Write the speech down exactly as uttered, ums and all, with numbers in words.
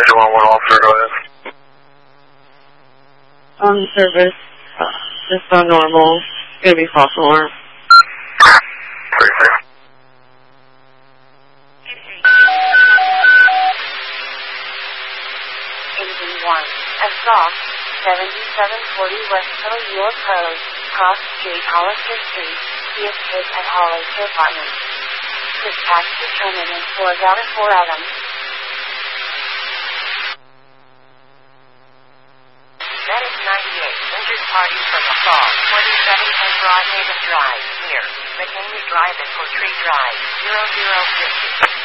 Engine one one officer, go ahead. On service, uh, just on normal. It's going to be false alarm. three six. Engine one, exhaust, seventy-seven forty West Hill York Road, cross Street, Hollister Street, P S K at Hollister Apartments. Dispatch determinant four Delta four Adam. Medic ninety-eight, injured party from assault, twenty-seven ten Broadhaven Drive, near McKinney Drive and Portree Drive, zero zero fifty.